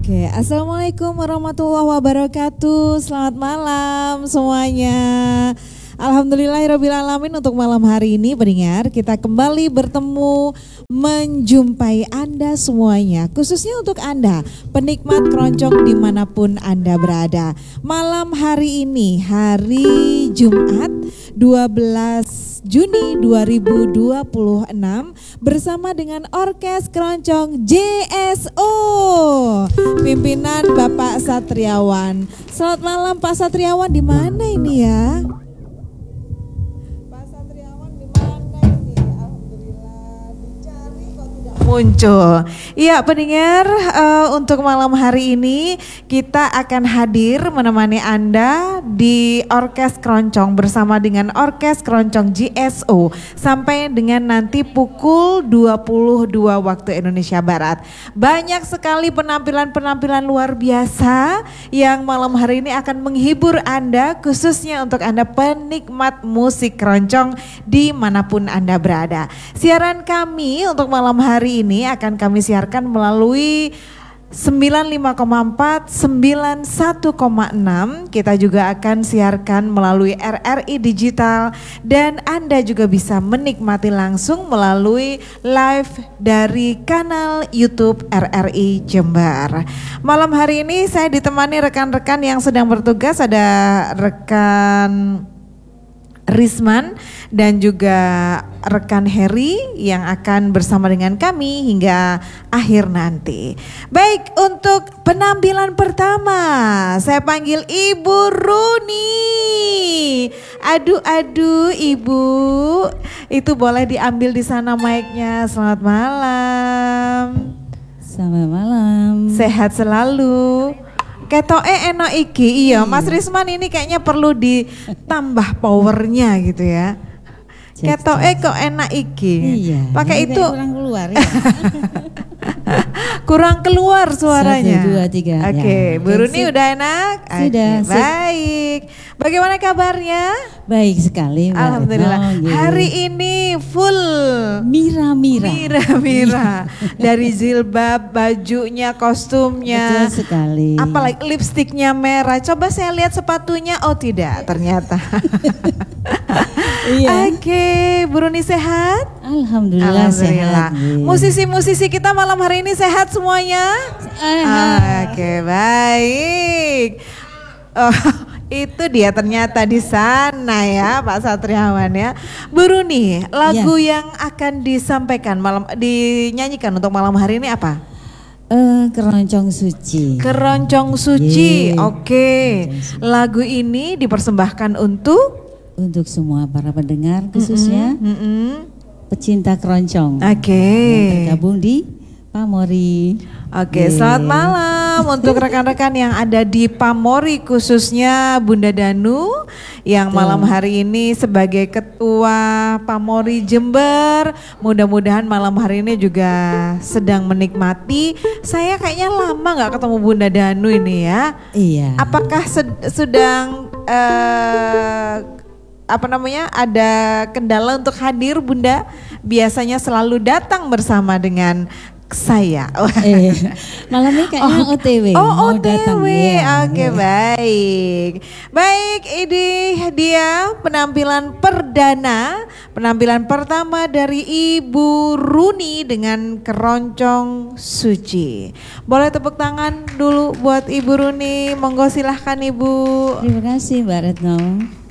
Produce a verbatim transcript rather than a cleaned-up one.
Oke, assalamualaikum warahmatullahi wabarakatuh. Selamat malam semuanya. Alhamdulillahirrabbilalamin, untuk malam hari ini pendengar kita kembali bertemu menjumpai Anda semuanya, khususnya untuk Anda penikmat keroncong dimanapun Anda berada. Malam hari ini hari Jumat dua belas Juni dua ribu dua puluh enam bersama dengan Orkes Keroncong J S O pimpinan Bapak Satriawan. Selamat malam Pak Satriawan, di mana ini ya? Muncul. Iya pendengar, uh, untuk malam hari ini kita akan hadir menemani Anda di Orkes Keroncong bersama dengan Orkes Keroncong J S O sampai dengan nanti pukul dua puluh dua waktu Indonesia Barat. Banyak sekali penampilan-penampilan luar biasa yang malam hari ini akan menghibur Anda, khususnya untuk Anda penikmat musik keroncong dimanapun Anda berada. Siaran kami untuk malam hari ini akan kami siarkan melalui sembilan puluh lima koma empat, sembilan puluh satu koma enam. Kita juga akan siarkan melalui R R I Digital dan Anda juga bisa menikmati langsung melalui live dari kanal YouTube R R I Jember. Malam hari ini saya ditemani rekan-rekan yang sedang bertugas, ada rekan Risman dan juga rekan Heri yang akan bersama dengan kami hingga akhir nanti. Baik, untuk penampilan pertama saya panggil Ibu Runi. Aduh aduh Ibu, itu boleh diambil di sana mic-nya. Selamat malam. Selamat malam. Sehat selalu. Ketoke eno iki, iya Mas Risman ini kayaknya perlu ditambah powernya gitu ya. Ketoke kok enak iki. Iya. Pakai itu kurang keluar ya. kurang keluar suaranya. Satu, dua, tiga. Oke, okay. Ya. Bu Runi udah enak? Sudah. Okay, baik. Bagaimana kabarnya? Baik sekali. Mbak. Alhamdulillah. Oh, gitu. Hari ini full mira-mira. Mira-mira. Dari jilbab, bajunya, kostumnya. Betul sekali. Apalagi lipstiknya merah. Coba saya lihat sepatunya. Oh tidak, ternyata. Iya. Oke, okay. Bu Runi sehat? Alhamdulillah, Alhamdulillah. sehat. Musisi-musisi kita malam hari ini sehat semuanya? Oke, okay, baik. Oh, itu dia ternyata di sana ya Pak Satriawan ya. Bu Runi, lagu ya. yang akan disampaikan malam dinyanyikan untuk malam hari ini apa? Uh, Keroncong Suci. Keroncong Suci. Yeah. Oke. Okay. Lagu ini dipersembahkan untuk untuk semua para pendengar, khususnya mm -mm, mm -mm. pecinta keroncong. Oke. Okay. Yang tergabung di Pamori. Oke, okay, selamat malam untuk rekan-rekan yang ada di Pamori, khususnya Bunda Danu yang Betul. malam hari ini sebagai Ketua Pamori Jember. Mudah-mudahan malam hari ini juga sedang menikmati. Saya kayaknya lama nggak ketemu Bunda Danu ini ya. Iya. Apakah sed- sedang uh, apa namanya ada kendala untuk hadir Bunda? Biasanya selalu datang bersama dengan saya. eh, malam ini kayaknya oh, O T W. Oh O T W, ya. oke okay, ya. baik. Baik, ini dia penampilan perdana, penampilan pertama dari Ibu Runi dengan Keroncong Suci. Boleh tepuk tangan dulu buat Ibu Runi, monggo silahkan Ibu. Terima kasih Mbak Retno.